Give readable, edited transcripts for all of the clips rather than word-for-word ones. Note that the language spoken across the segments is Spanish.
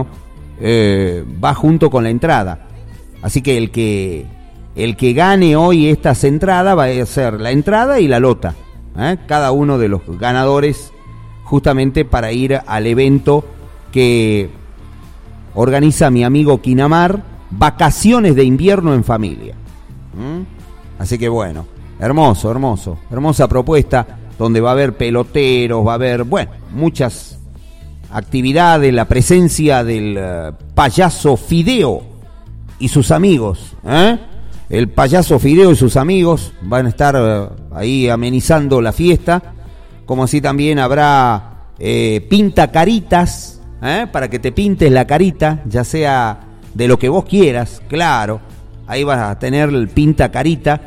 va junto con la entrada. Así que el que gane hoy estas entradas va a ser la entrada y la lota. Cada uno de los ganadores, justamente para ir al evento que organiza mi amigo Quinamar, Vacaciones de Invierno en Familia. Así que bueno, hermosa propuesta, donde va a haber peloteros, va a haber, muchas actividades, la presencia del payaso Fideo y sus amigos, El payaso Fideo y sus amigos van a estar ahí amenizando la fiesta, como así también habrá pintacaritas, para que te pintes la carita, ya sea de lo que vos quieras, claro, ahí vas a tener el pintacarita,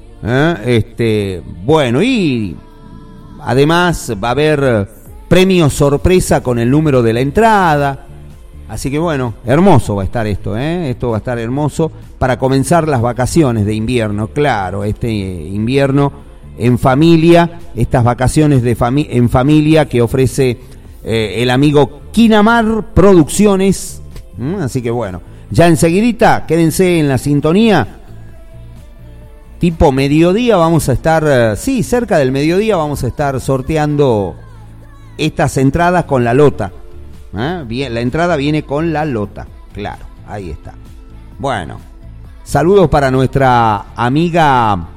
y además va a haber premio sorpresa con el número de la entrada. Así que hermoso va a estar esto, esto va a estar hermoso para comenzar las vacaciones de invierno, claro, este invierno en familia, estas vacaciones en familia que ofrece el amigo Quinamar Producciones. Así que ya enseguidita, quédense en la sintonía. Tipo mediodía vamos a estar, cerca del mediodía vamos a estar sorteando estas entradas con la lota. Bien, la entrada viene con la lota, claro, ahí está. Saludos para nuestra amiga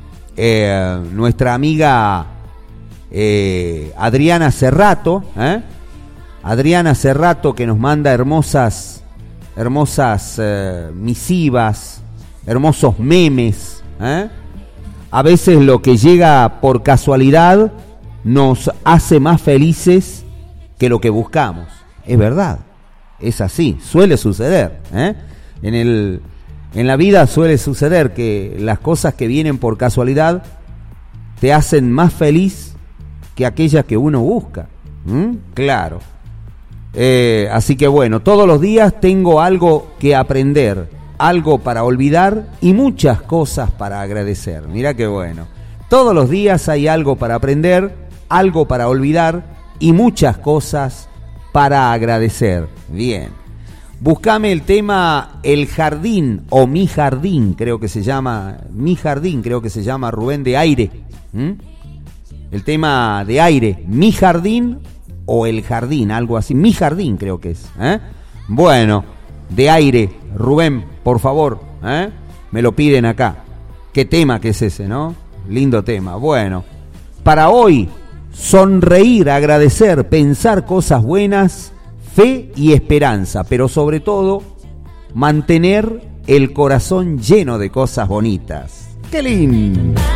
Adriana Cerrato, Adriana Cerrato, que nos manda hermosas misivas, hermosos memes. A veces lo que llega por casualidad nos hace más felices que lo que buscamos. Es verdad, es así, suele suceder. En la vida suele suceder que las cosas que vienen por casualidad te hacen más feliz que aquellas que uno busca. Claro. Así que todos los días tengo algo que aprender, algo para olvidar y muchas cosas para agradecer. Mirá qué bueno. Todos los días hay algo para aprender, algo para olvidar y muchas cosas para agradecer. Bien. Buscame el tema El Jardín o Mi Jardín, creo que se llama Rubén, de Aire. El tema de Aire, Mi Jardín o El Jardín, algo así. Mi Jardín creo que es. De Aire, Rubén, por favor, me lo piden acá. ¿Qué tema que es ese, no? Lindo tema. Para hoy, sonreír, agradecer, pensar cosas buenas, fe y esperanza, pero sobre todo, mantener el corazón lleno de cosas bonitas. ¡Qué lindo!